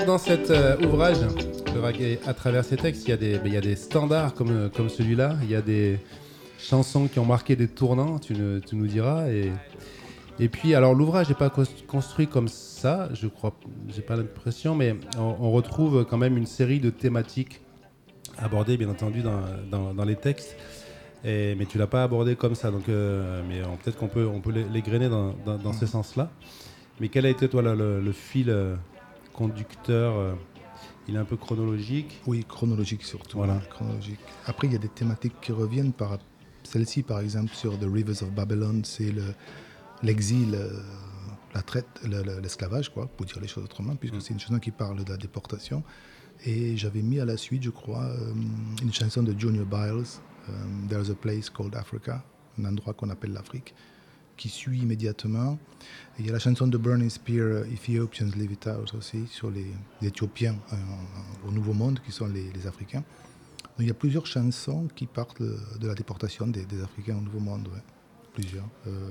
Dans cet ouvrage, le reggae à travers ses textes, il y a des standards comme celui-là, il y a des chansons qui ont marqué des tournants, tu nous diras. Et puis, alors l'ouvrage n'est pas construit comme ça, je crois, j'ai pas l'impression, mais on retrouve quand même une série de thématiques abordées, bien entendu, dans les textes. Mais tu l'as pas abordé comme ça, donc peut-être on peut les grainer dans ce sens-là. Mais quel a été, toi, le fil conducteur il est un peu chronologique. Oui, chronologique surtout. Voilà. Hein, chronologique. Après, il y a des thématiques qui reviennent. Celle-ci, par exemple, sur The Rivers of Babylon, c'est l'exil, la traite, l'esclavage, quoi, pour dire les choses autrement, puisque c'est une chanson qui parle de la déportation. Et j'avais mis à la suite, je crois, une chanson de Junior Byles, There's a Place Called Africa, un endroit qu'on appelle l'Afrique, qui suit immédiatement. Et il y a la chanson de Burning Spear, Ethiopians Leave It Out aussi, sur les Éthiopiens au Nouveau Monde, qui sont les Africains. Donc, il y a plusieurs chansons qui parlent de la déportation des Africains au Nouveau Monde, ouais. Plusieurs.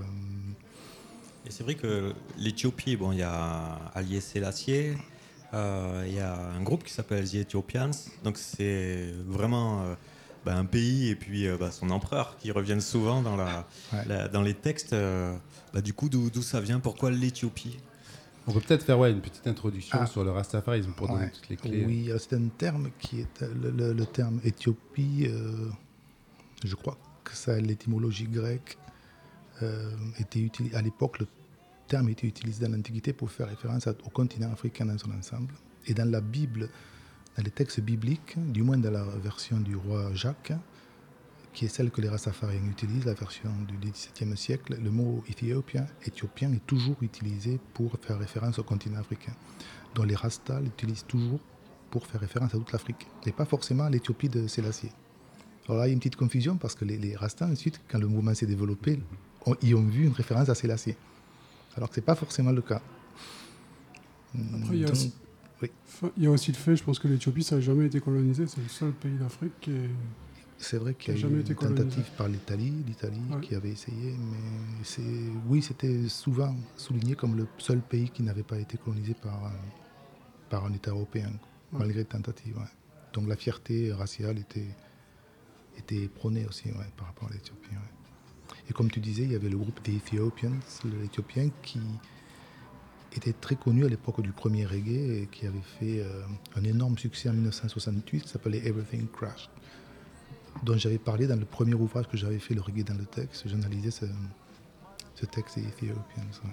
Et c'est vrai que l'Éthiopie, bon, il y a Haïlé Sélassié, il y a un groupe qui s'appelle The Ethiopians, donc c'est vraiment un pays et puis son empereur qui reviennent souvent dans les textes. Du coup, d'où ça vient, pourquoi l'Éthiopie? On peut peut-être faire une petite introduction sur le rastafarisme pour donner toutes les clés. Oui, c'est un terme qui est le terme Éthiopie, je crois que ça, l'étymologie grecque était utilisée à l'époque. Le terme était utilisé dans l'Antiquité pour faire référence au continent africain dans son ensemble. Et dans la Bible, dans les textes bibliques, du moins dans la version du roi Jacques, qui est celle que les Rastafariens utilisent, la version du XVIIe siècle, le mot éthiopien est toujours utilisé pour faire référence au continent africain. Donc les Rastas l'utilisent toujours pour faire référence à toute l'Afrique, et pas forcément à l'Éthiopie de Sélassié. Alors là, il y a une petite confusion parce que les Rastas, ensuite, quand le mouvement s'est développé, ils ont vu une référence à Sélassié, alors que ce n'est pas forcément le cas. Après, il y a aussi le fait, je pense que l'Éthiopie, ça n'a jamais été colonisé, c'est le seul pays d'Afrique qui est... C'est vrai qu'il y a eu une tentative par l'Italie qui avait essayé, mais c'était souvent souligné comme le seul pays qui n'avait pas été colonisé par un État européen, malgré les tentatives. Ouais. Donc la fierté raciale était prônée aussi par rapport à l'Éthiopie. Ouais. Et comme tu disais, il y avait le groupe des Ethiopians, l'Éthiopien, qui était très connu à l'époque du premier reggae et qui avait fait un énorme succès en 1968 qui s'appelait Everything Crashed, dont j'avais parlé dans le premier ouvrage que j'avais fait, le reggae dans le texte. J'analysais ce texte des Ethiopians. Ouais.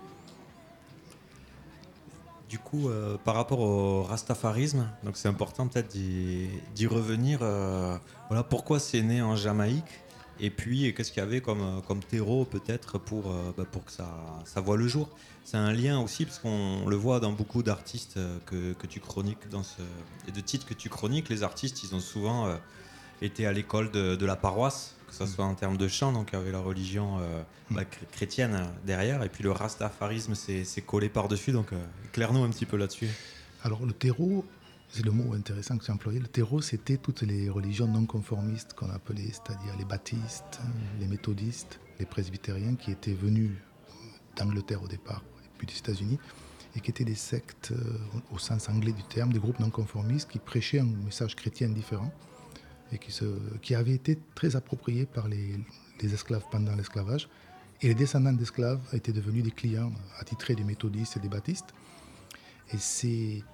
Du coup, par rapport au rastafarisme, donc c'est important peut-être d'y revenir. Pourquoi c'est né en Jamaïque, et puis qu'est-ce qu'il y avait comme terreau peut-être pour que ça voit le jour. C'est un lien aussi, parce qu'on le voit dans beaucoup d'artistes que tu chroniques, et de titres que tu chroniques. Les artistes, ils ont souvent été à l'école de la paroisse, que ce soit en termes de chant, donc avec la religion chrétienne derrière, et puis le rastafarisme c'est collé par-dessus, donc éclaire-nous un petit peu là-dessus. Alors le terreau, c'est le mot intéressant que tu as employé. Le terreau, c'était toutes les religions non conformistes qu'on appelait, c'est-à-dire les baptistes, les méthodistes, les presbytériens, qui étaient venus d'Angleterre au départ, et puis des États-Unis, et qui étaient des sectes au sens anglais du terme, des groupes non conformistes qui prêchaient un message chrétien différent, et qui avait été très approprié par les esclaves pendant l'esclavage. Et les descendants d'esclaves étaient devenus des clients attitrés des méthodistes et des baptistes. Et ces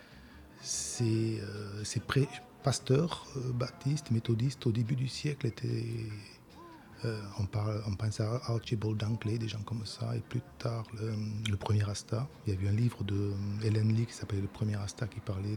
pasteurs baptistes, méthodistes, au début du siècle, étaient... on pense à Archibald Dunkley, des gens comme ça, et plus tard, le premier Rasta. Il y a eu un livre de Helen Lee qui s'appelait Le premier Rasta, qui parlait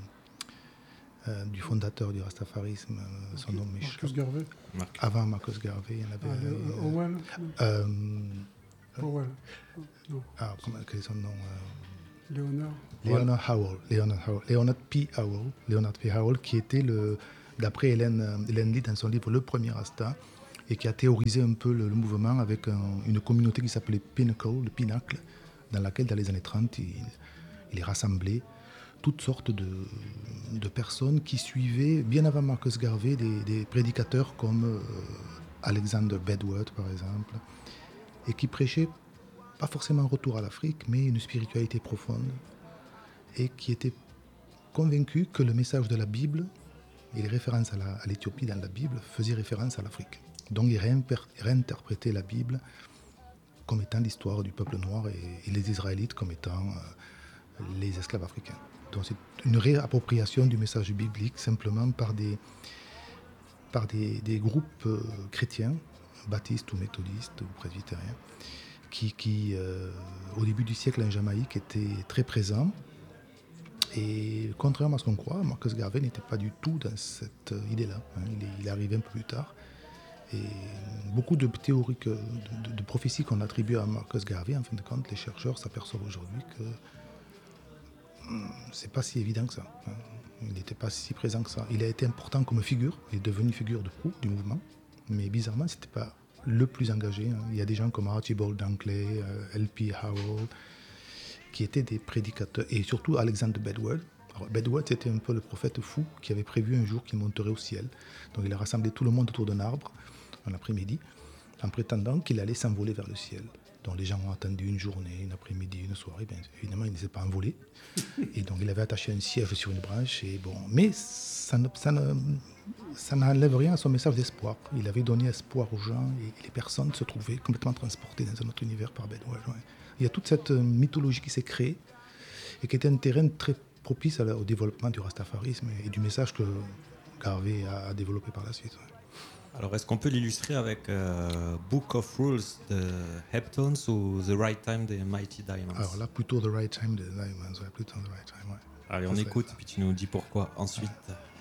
du fondateur du rastafarisme, son nom m'échappe. Marcus Garvey. Avant Marcus Garvey, il y en avait... Powell. Quel est son nom Leonard Leonard P. Howell, qui était, d'après Helen Lee dans son livre Le premier Rasta, et qui a théorisé un peu le mouvement avec une communauté qui s'appelait Pinnacle, le Pinacle, dans laquelle, dans les années 30, il est rassemblé toutes sortes de personnes qui suivaient, bien avant Marcus Garvey, des prédicateurs comme Alexander Bedworth, par exemple, et qui prêchaient pas forcément un retour à l'Afrique, mais une spiritualité profonde, et qui était convaincu que le message de la Bible et les références à l'Éthiopie dans la Bible faisaient référence à l'Afrique. Donc il réinterprétait la Bible comme étant l'histoire du peuple noir et les Israélites comme étant les esclaves africains. Donc c'est une réappropriation du message biblique simplement par des groupes chrétiens, baptistes ou méthodistes ou presbytériens, qui au début du siècle en Jamaïque étaient très présents. Et contrairement à ce qu'on croit, Marcus Garvey n'était pas du tout dans cette idée-là. Il est arrivé un peu plus tard. Et beaucoup de théories, de prophéties qu'on attribue à Marcus Garvey, en fin de compte, les chercheurs s'aperçoivent aujourd'hui que c'est pas si évident que ça. Il n'était pas si présent que ça. Il a été important comme figure, il est devenu figure de proue du mouvement, mais bizarrement, c'était pas le plus engagé. Il y a des gens comme Archibald Dunkley, L.P. Howell, qui étaient des prédicateurs, et surtout Alexander Bedworth. Alors, Bedworth, c'était un peu le prophète fou qui avait prévu un jour qu'il monterait au ciel. Donc il a rassemblé tout le monde autour d'un arbre, un après-midi, en prétendant qu'il allait s'envoler vers le ciel. Donc les gens ont attendu une journée, une après-midi, une soirée. Bien, évidemment, il ne s'est pas envolé. Et donc il avait attaché un siège sur une branche. Et bon, mais ça n'enlève rien à son message d'espoir. Il avait donné espoir aux gens et les personnes se trouvaient complètement transportées dans un autre univers par Bedworth. Ouais. Il y a toute cette mythologie qui s'est créée et qui était un terrain très propice au développement du rastafarisme et du message que Garvey a développé par la suite. Ouais. Alors, est-ce qu'on peut l'illustrer avec Book of Rules de Heptones ou The Right Time des Mighty Diamonds? Alors là, plutôt The Right Time des Diamonds, ouais, plutôt The Right Time, ouais. Allez, on écoute et puis tu nous dis pourquoi ensuite. Ouais.